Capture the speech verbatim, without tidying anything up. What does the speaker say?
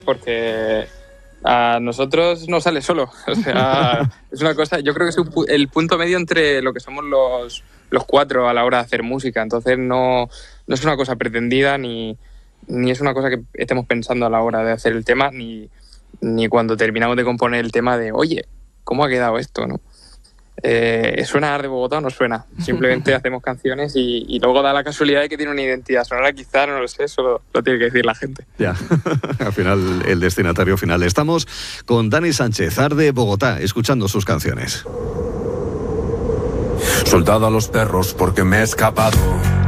porque a nosotros no sale solo. O sea, es una cosa, yo creo que es un, el punto medio entre lo que somos los, los cuatro a la hora de hacer música. Entonces no, no es una cosa pretendida ni, ni es una cosa que estemos pensando a la hora de hacer el tema, ni, ni cuando terminamos de componer el tema de, oye, ¿cómo ha quedado esto?, ¿no? Eh, ¿Suena Arde Bogotá o no suena? Simplemente hacemos canciones y, y luego da la casualidad de que tiene una identidad sonora, quizá, no lo sé, eso lo, lo tiene que decir la gente. Ya, al final, el destinatario final. Estamos con Dani Sánchez, Arde Bogotá, escuchando sus canciones. Soldado a los perros porque me he escapado.